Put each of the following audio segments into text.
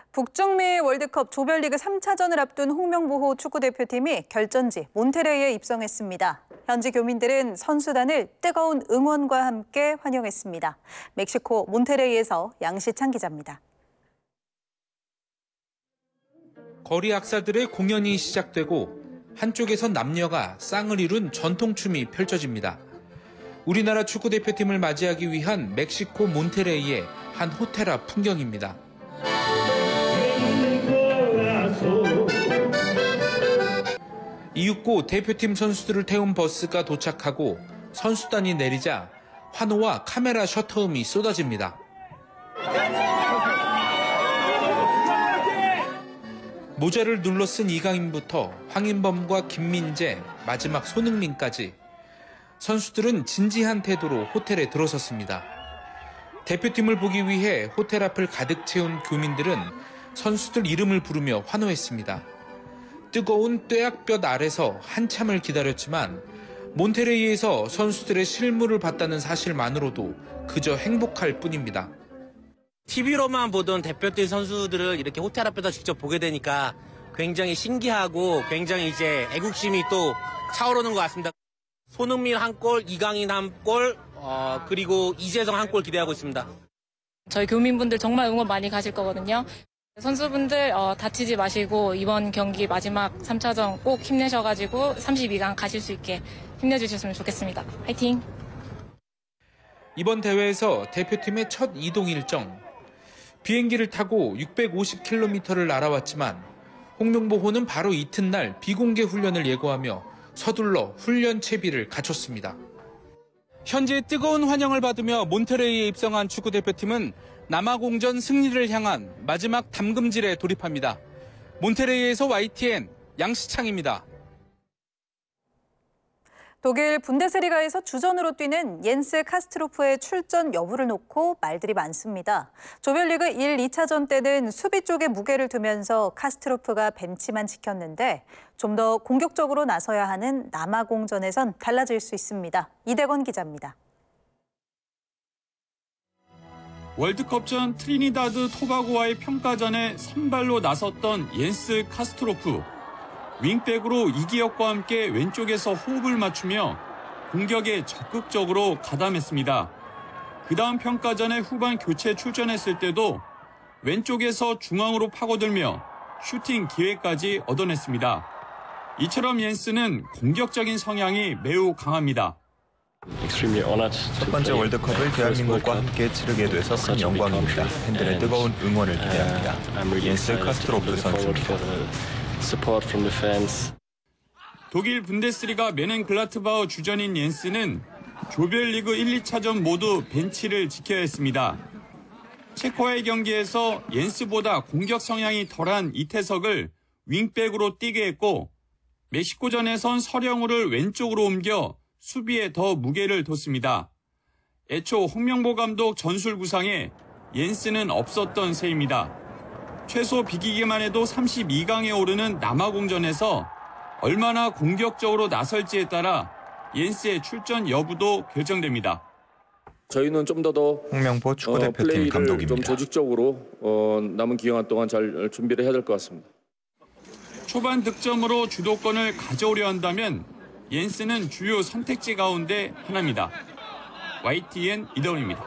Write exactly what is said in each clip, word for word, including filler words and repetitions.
북중미 월드컵 조별리그 삼 차전을 앞둔 홍명보호 축구대표팀이 결전지 몬테레이에 입성했습니다. 현지 교민들은 선수단을 뜨거운 응원과 함께 환영했습니다. 멕시코 몬테레이에서 양시창 기자입니다. 거리 악사들의 공연이 시작되고 한쪽에선 남녀가 쌍을 이룬 전통춤이 펼쳐집니다. 우리나라 축구대표팀을 맞이하기 위한 멕시코 몬테레이의 한 호텔 앞 풍경입니다. 이윽고 대표팀 선수들을 태운 버스가 도착하고 선수단이 내리자 환호와 카메라 셔터음이 쏟아집니다. 모자를 눌러 쓴 이강인부터 황인범과 김민재, 마지막 손흥민까지 선수들은 진지한 태도로 호텔에 들어섰습니다. 대표팀을 보기 위해 호텔 앞을 가득 채운 교민들은 선수들 이름을 부르며 환호했습니다. 뜨거운 뙤약볕 아래서 한참을 기다렸지만 몬테레이에서 선수들의 실물을 봤다는 사실만으로도 그저 행복할 뿐입니다. 티비로만 보던 대표팀 선수들을 이렇게 호텔 앞에서 직접 보게 되니까 굉장히 신기하고 굉장히 이제 애국심이 또 차오르는 것 같습니다. 손흥민 한 골, 이강인 한 골, 어, 그리고 이재성 한 골 기대하고 있습니다. 저희 교민분들 정말 응원 많이 가실 거거든요. 선수분들 어, 다치지 마시고 이번 경기 마지막 삼 차전 꼭 힘내셔가지고 삼십이 강 가실 수 있게 힘내주셨으면 좋겠습니다. 화이팅! 이번 대회에서 대표팀의 첫 이동 일정. 비행기를 타고 육백오십 킬로미터를 날아왔지만 홍명보호는 바로 이튿날 비공개 훈련을 예고하며 서둘러 훈련 채비를 갖췄습니다. 현재 뜨거운 환영을 받으며 몬테레이에 입성한 축구대표팀은 남아공전 승리를 향한 마지막 담금질에 돌입합니다. 몬테레이에서 와이티엔 양시창입니다. 독일 분데스리가에서 주전으로 뛰는 옌스 카스트로프의 출전 여부를 놓고 말들이 많습니다. 조별리그 일, 이 차전 때는 수비 쪽에 무게를 두면서 카스트로프가 벤치만 지켰는데 좀 더 공격적으로 나서야 하는 남아공전에선 달라질 수 있습니다. 이대건 기자입니다. 월드컵 전 트리니다드 토바고와의 평가전에 선발로 나섰던 옌스 카스트로프. 윙백으로 이기혁과 함께 왼쪽에서 호흡을 맞추며 공격에 적극적으로 가담했습니다. 그 다음 평가전에 후반 교체 출전했을 때도 왼쪽에서 중앙으로 파고들며 슈팅 기회까지 얻어냈습니다. 이처럼 옌스는 공격적인 성향이 매우 강합니다. 첫 번째 월드컵을 대한민국과 함께 치르게 돼서 큰 영광입니다. 팬들의 뜨거운 응원을 기대합니다. 옌스 카스트로프 선수입니다. 독일 분데스리가 메넨글라트바흐 주전인 옌스는 조별리그 일, 이 차전 모두 벤치를 지켜야 했습니다. 체코와의 경기에서 옌스보다 공격 성향이 덜한 이태석을 윙백으로 뛰게 했고 멕시코전에선 서령우를 왼쪽으로 옮겨 수비에 더 무게를 뒀습니다. 애초 홍명보 감독 전술 구상에 옌스는 없었던 셈입니다. 최소 비기기만 해도 삼십이 강에 오르는 남아공전에서 얼마나 공격적으로 나설지에 따라 옌스의 출전 여부도 결정됩니다. 저희는 좀 더 더 홍명보 축구대표팀 어, 감독입니다. 좀 조직적으로 어, 남은 기간 동안 잘 준비를 해야 될 것 같습니다. 초반 득점으로 주도권을 가져오려 한다면 옌스는 주요 선택지 가운데 하나입니다. 와이티엔 이대원입니다.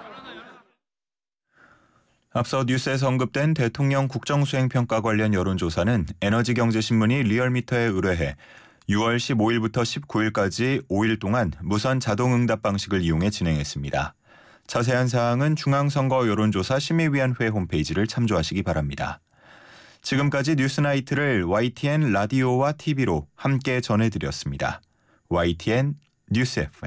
앞서 뉴스에서 언급된 대통령 국정수행평가 관련 여론조사는 에너지경제신문이 리얼미터에 의뢰해 유월 십오일부터 십구일까지 오 일 동안 무선 자동응답 방식을 이용해 진행했습니다. 자세한 사항은 중앙선거 여론조사 심의위원회 홈페이지를 참조하시기 바랍니다. 지금까지 뉴스나이트를 와이티엔 라디오와 티비로 함께 전해드렸습니다. 와이티엔 뉴스 에프엠.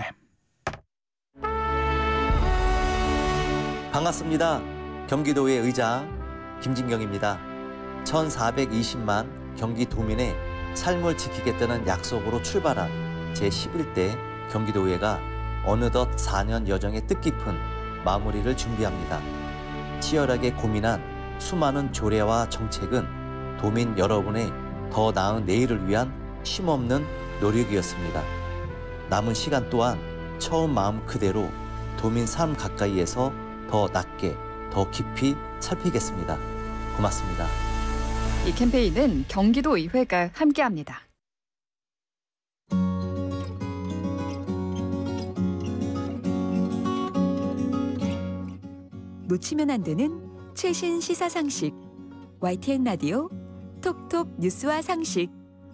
반갑습니다. 경기도의 의장 김진경입니다. 천사백이십만 경기도민의 삶을 지키겠다는 약속으로 출발한 제십일 대 경기도의회가 어느덧 사 년 여정의 뜻깊은 마무리를 준비합니다. 치열하게 고민한 수많은 조례와 정책은 도민 여러분의 더 나은 내일을 위한 쉼없는 노력이었습니다. 남은 시간 또한 처음 마음 그대로 도민 삶 가까이에서 더 낮게, 더 깊이 살피겠습니다. 고맙습니다. 이 캠페인은 경기도의회가 함께합니다. 놓치면 안 되는 최신 시사 상식. 와이티엔 라디오 톡톡 뉴스와 상식.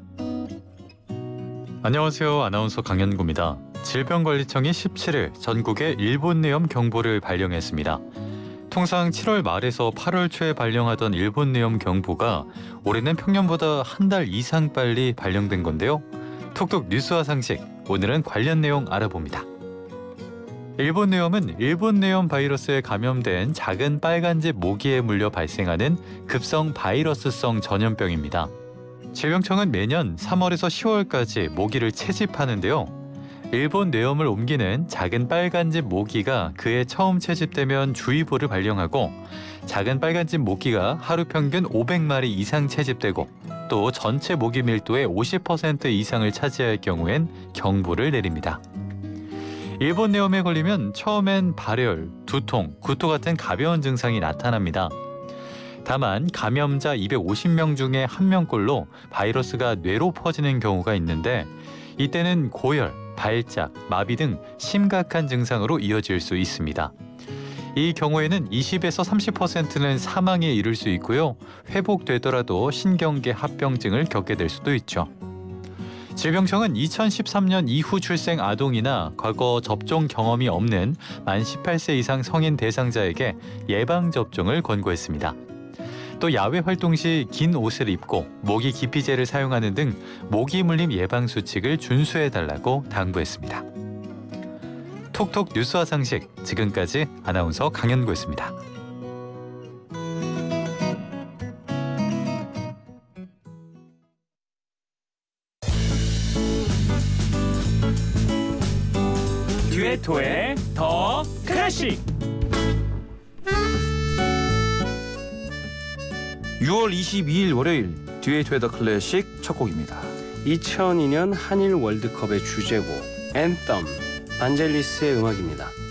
안녕하세요. 아나운서 강현구입니다. 질병관리청이 십칠 일 전국에 일본뇌염 경보를 발령했습니다. 통상 칠월 말에서 팔월 초에 발령하던 일본뇌염 경보가 올해는 평년보다 한 달 이상 빨리 발령된 건데요. 톡톡 뉴스와 상식, 오늘은 관련 내용 알아봅니다. 일본뇌염은 일본뇌염 바이러스에 감염된 작은 빨간집 모기에 물려 발생하는 급성 바이러스성 전염병입니다. 질병청은 매년 삼월에서 시월까지 모기를 채집하는데요. 일본 뇌염을 옮기는 작은 빨간집 모기가 그에 처음 채집되면 주의보를 발령하고, 작은 빨간집 모기가 하루 평균 오백 마리 이상 채집되고 또 전체 모기 밀도의 오십 퍼센트 이상을 차지할 경우엔 경보를 내립니다. 일본 뇌염에 걸리면 처음엔 발열, 두통, 구토 같은 가벼운 증상이 나타납니다. 다만 감염자 이백오십 명 중에 한 명꼴로 바이러스가 뇌로 퍼지는 경우가 있는데, 이때는 고열, 발작, 마비 등 심각한 증상으로 이어질 수 있습니다. 이 경우에는 이십에서 삼십 퍼센트는 사망에 이를 수 있고요. 회복되더라도 신경계 합병증을 겪게 될 수도 있죠. 질병청은 이천십삼 년 이후 출생 아동이나 과거 접종 경험이 없는 만 십팔 세 이상 성인 대상자에게 예방접종을 권고했습니다. 또 야외 활동 시 긴 옷을 입고 모기 기피제를 사용하는 등 모기 물림 예방 수칙을 준수해달라고 당부했습니다. 톡톡 뉴스와 상식, 지금까지 아나운서 강현구였습니다. 듀에토의 더 클래식. 유월 이십이일 월요일 듀에토의 더 클래식 첫 곡입니다. 이천이 년 한일 월드컵의 주제곡 앤썸, 반젤리스의 음악입니다.